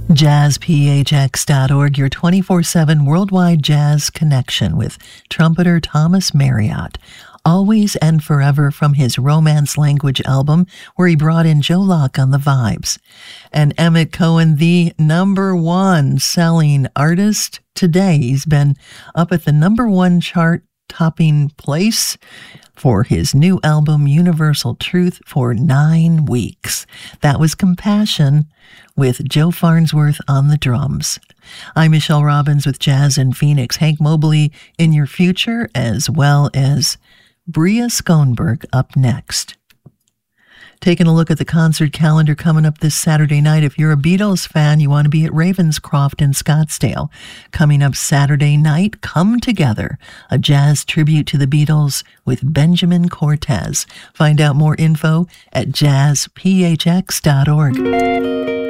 JazzPHX.org, your 24/7 worldwide jazz connection with trumpeter Thomas Marriott. Always and Forever from his Romance Language album, where he brought in Joe Locke on the vibes. And Emmett Cohen, the #1 selling artist today. He's been up at the #1 chart topping place for his new album, Universal Truth, for 9 weeks. That was Compassion with Joe Farnsworth on the drums. I'm Michelle Robbins with Jazz in Phoenix. Hank Mobley in your future, as well as Bria Schoenberg up next. Taking a look at the concert calendar coming up this Saturday night. If you're a Beatles fan, you want to be at Ravenscroft in Scottsdale. Coming up Saturday night, Come Together, a jazz tribute to the Beatles with Benjamin Cortez. Find out more info at jazzphx.org.